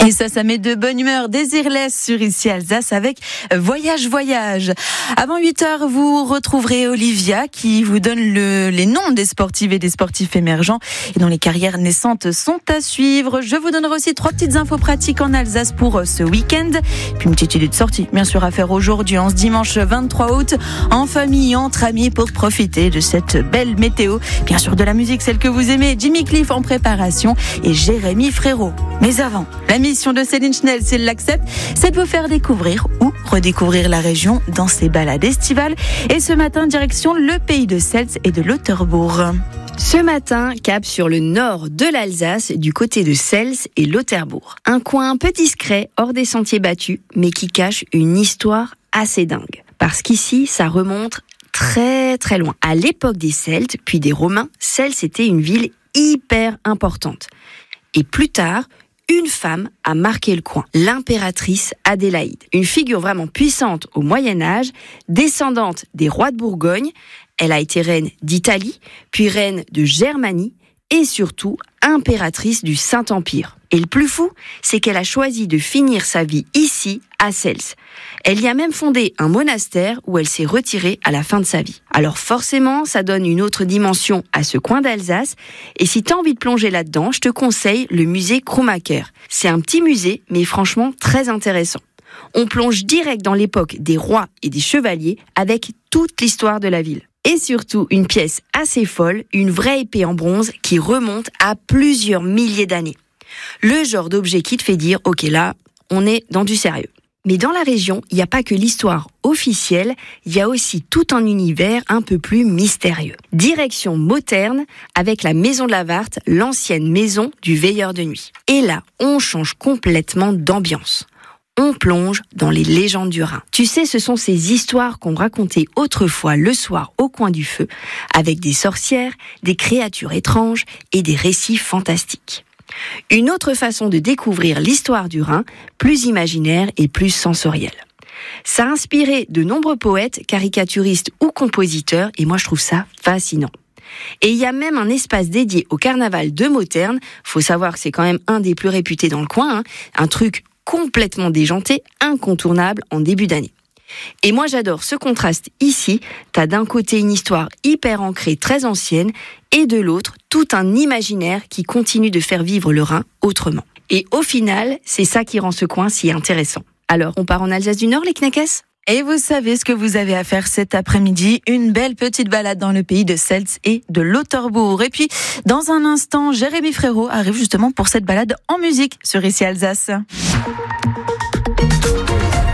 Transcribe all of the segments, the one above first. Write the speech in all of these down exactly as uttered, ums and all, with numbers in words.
Et ça, ça met de bonne humeur. Désirless sur Ici Alsace avec Voyage Voyage. Avant huit heures, vous retrouverez Olivia qui vous donne le, les noms des sportives et des sportifs émergents et dont les carrières naissantes sont à suivre. Je vous donnerai aussi trois petites infos pratiques en Alsace pour ce week-end. Puis une petite idée de sortie, bien sûr, à faire aujourd'hui, en ce dimanche vingt-trois août, en famille, entre amis, pour profiter de cette belle météo. Bien sûr, de la musique, celle que vous aimez. Jimmy Cliff en préparation et Jérémy Frérot. Mais avant, la mission de Céline Schnell, si elle l'accepte, c'est de vous faire découvrir ou redécouvrir la région dans ses balades estivales. Et ce matin, direction le pays de Seltz et de Lauterbourg. Ce matin, cap sur le nord de l'Alsace, du côté de Seltz et Lauterbourg. Un coin un peu discret, hors des sentiers battus, mais qui cache une histoire assez dingue. Parce qu'ici, ça remonte très très loin. À l'époque des Celtes, puis des Romains, Seltz était une ville hyper importante. Et plus tard, une femme a marqué le coin, l'impératrice Adélaïde. Une figure vraiment puissante au Moyen-Âge, descendante des rois de Bourgogne. Elle a été reine d'Italie, puis reine de Germanie et surtout impératrice du Saint-Empire. Et le plus fou, c'est qu'elle a choisi de finir sa vie ici, à Seltz. Elle y a même fondé un monastère où elle s'est retirée à la fin de sa vie. Alors forcément, ça donne une autre dimension à ce coin d'Alsace. Et si t'as envie de plonger là-dedans, je te conseille le musée Krummacher. C'est un petit musée, mais franchement très intéressant. On plonge direct dans l'époque des rois et des chevaliers avec toute l'histoire de la ville. Et surtout, une pièce assez folle, une vraie épée en bronze qui remonte à plusieurs milliers d'années. Le genre d'objet qui te fait dire, ok là, on est dans du sérieux. Mais dans la région, il n'y a pas que l'histoire officielle, il y a aussi tout un univers un peu plus mystérieux. Direction Mauterne, avec la maison de la Wart, l'ancienne maison du veilleur de nuit. Et là, on change complètement d'ambiance. On plonge dans les légendes du Rhin. Tu sais, ce sont ces histoires qu'on racontait autrefois le soir au coin du feu, avec des sorcières, des créatures étranges et des récits fantastiques. Une autre façon de découvrir l'histoire du Rhin, plus imaginaire et plus sensorielle. Ça a inspiré de nombreux poètes, caricaturistes ou compositeurs, et moi je trouve ça fascinant. Et il y a même un espace dédié au carnaval de Mauterne. Faut savoir que c'est quand même un des plus réputés dans le coin, hein, un truc complètement déjanté, incontournable en début d'année. Et moi j'adore ce contraste ici, t'as d'un côté une histoire hyper ancrée, très ancienne, et de l'autre, tout un imaginaire qui continue de faire vivre le Rhin autrement. Et au final, c'est ça qui rend ce coin si intéressant. Alors, on part en Alsace du Nord, les Knackes ? Et vous savez ce que vous avez à faire cet après-midi, une belle petite balade dans le pays de Seltz et de Lauterbourg. Et puis, dans un instant, Jérémy Frérot arrive justement pour cette balade en musique sur Ici Alsace.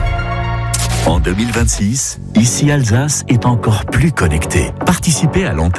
En deux mille vingt-six, Ici Alsace est encore plus connecté. Participez à l'antenne